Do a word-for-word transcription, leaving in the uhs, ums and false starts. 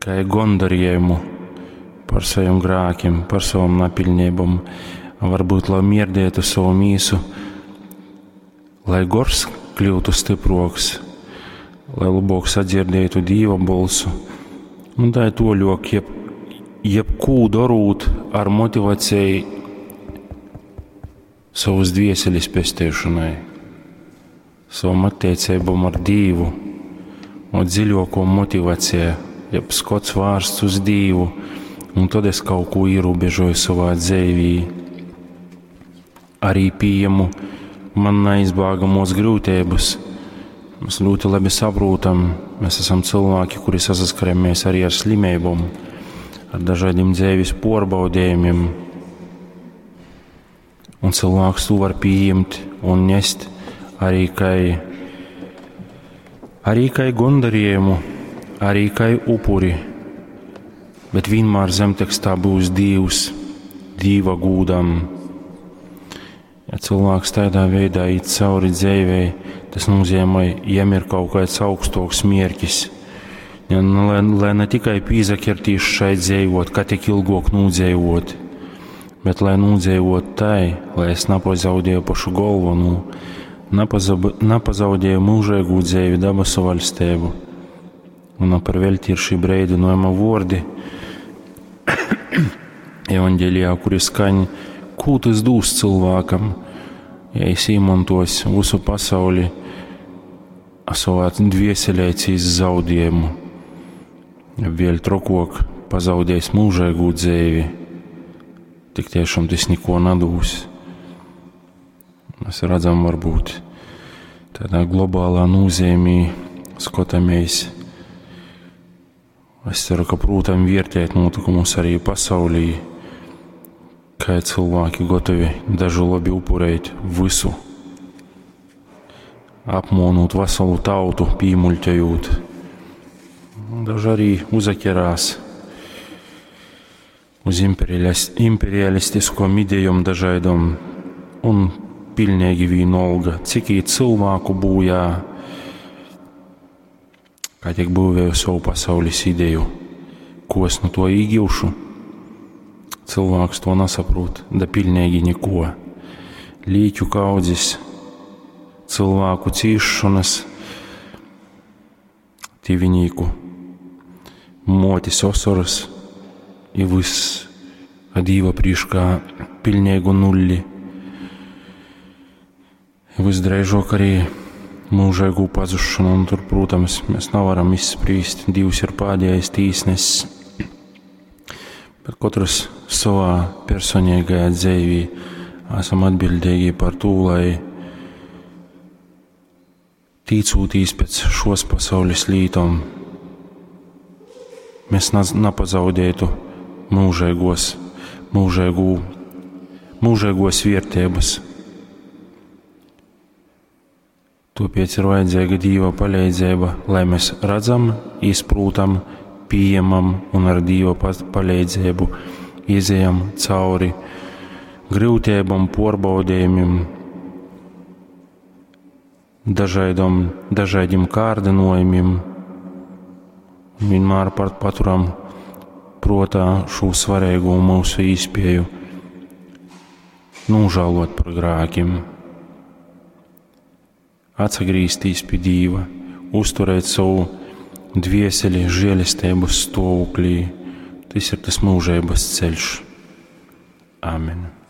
kā gandarījumu par saviem grēkiem, par savam napilnībām, varbūt, lai mierdētu savu mīsu, lai gors kļūtu stiproks, lai labāk sadzirdētu Dieva balsu, un tā ir to ļok, jeb, jebkū darūt ar motivāciju savas dvieseles pestēšanai, savam attiecībām ar Dievu, un dziļāko motivāciju, jeb skots vārsts uz Dievu, un tad es kaut ko ierobežoju savā dzīvī. Arī pieņemu man neizbēgamos grūtības. Mēs ļoti labi saprotam, mēs esam cilvēki, kuri saskaramies arī ar slimībām, ar dažādiem dzīves pārbaudījumiem. Un cilvēks to var pieņemt un nest arī kā, arī kā gandarījumu, arī kā upuri. Bet vienmēr zemtekstā būs Dievs, Dieva gūdam. Ja cilvēks tādā veidā iet cauri dzīvei, tas nozīmē, jām ir kaut kāds augstāks mērķis. Ja, lai, lai ne tikai pīzakertīs šai dzīvot, kā tik ilgāk nūdzīvot, bet lai nūdzīvot tai, lai es nepazaudēju pašu galvu, nu, nepazaudēju mūžīgu dzīvi dabasu valstību. Un par velti ir šī brēdinojuma vārdi Evangelijā, kuri skaņ, ko tas dūs cilvēkam, ja es izmantos visu pasauli savā dvieselēcīs zaudējumu, ja vēl trokok pazaudēs mūžīgu dzīvi, tik tiešām tas neko nedūs. Mēs redzam, varbūt tādā globālā nozīmī skatāmies. Es ceru, ka, protams, vērtēt notikumus arī pasaulī, kā cilvēki gatavi daži labi upurēt visu, apmonot veselu tautu, pīmuļķējot. Daži arī uzaķerās uz imperialistiskom idejom dažādom un pilnīgi vienalga, cik īt cilvēku būjā, kā tiek būvēju savu pasaules ideju, ko es no to īgīvšu. Cilvēks to nesaprot, da pilnīgi neko. Līķu kaudzes, cilvēku cīšanas, tīvinīku, motis osaras i viss, a Dieva priekšā pilnīgu nulli. Visdrīzāk arī mūžīgu pazušanu, un tur, protams, mēs nevaram izspriest. Dievs ir pēdējais tiesnesis, bet katrs savā personīgajā dzīvī esam atbildīgi par to, lai tīcūtīs pēc šos pasaules lītām mēs nepazaudētu mūžīgos, mūžīgu, mūžīgos vērtības. Tāpēc ir vajadzīga Dieva palīdzība, lai mēs redzam, izprūtam, pieņemam un ar Dieva palīdzību izejam cauri grūtībām, pārbaudījumiem, dažādiem, dažādiem kārdinājumiem. Vienmēr paturam protā šo svarīgo mūsu īspēju nožēlot par grēkiem. Atsagrīztīs pie Dieva, uzturēt savu dvieseli žēlistības stāvoklī. Tas ir tas mūžības ceļš. Amen.